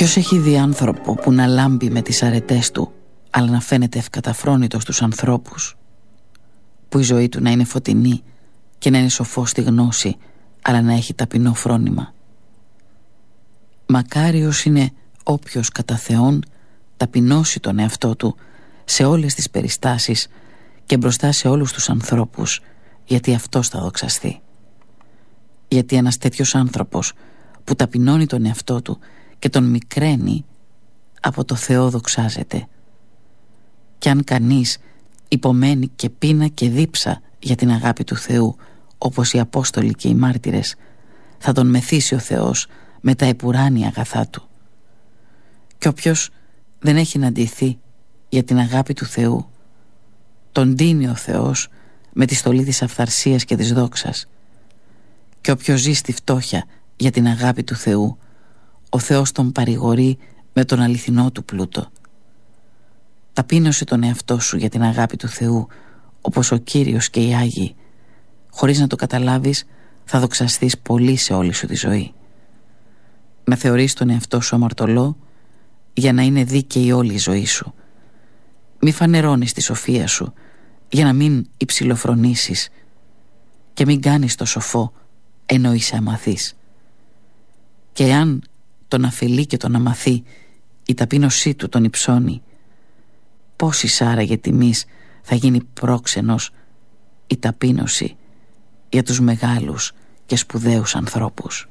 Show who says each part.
Speaker 1: Ποιος έχει δει άνθρωπο που να λάμπει με τις αρετές του, αλλά να φαίνεται ευκαταφρόνητος στους ανθρώπους? Που η ζωή του να είναι φωτεινή και να είναι σοφός στη γνώση, αλλά να έχει ταπεινό φρόνημα? Μακάριος είναι όποιος κατά Θεόν ταπεινώσει τον εαυτό του σε όλες τις περιστάσεις και μπροστά σε όλους τους ανθρώπους, γιατί αυτός θα δοξαστεί. Γιατί ένας τέτοιος άνθρωπος που ταπεινώνει τον εαυτό του και τον μικραίνει, από το Θεό δοξάζεται. Κι αν κανείς υπομένει και πείνα και δίψα για την αγάπη του Θεού, όπως οι Απόστολοι και οι μάρτυρες, θα τον μεθύσει ο Θεός με τα επουράνια αγαθά του. Κι όποιος δεν έχει να ντυθεί για την αγάπη του Θεού, τον ντύνει ο Θεός με τη στολή της αυθαρσίας και της δόξας. Κι όποιος ζει στη φτώχεια για την αγάπη του Θεού, ο Θεός τον παρηγορεί με τον αληθινό του πλούτο. Ταπείνωσε τον εαυτό σου για την αγάπη του Θεού, όπως ο Κύριος και οι Άγιοι. Χωρίς να το καταλάβεις, θα δοξαστείς πολύ σε όλη σου τη ζωή. Να θεωρείς τον εαυτό σου αμαρτωλό, για να είναι δίκαιη όλη η ζωή σου. Μη φανερώνεις τη σοφία σου, για να μην υψηλοφρονήσεις, και μην κάνεις το σοφό ενώ είσαι αμαθής. Και αν τον αφελεί και τον αμαθεί η ταπείνωσή του τον υψώνει, πόσης άραγε τιμής θα γίνει πρόξενος η ταπείνωση για τους μεγάλους και σπουδαίους ανθρώπους.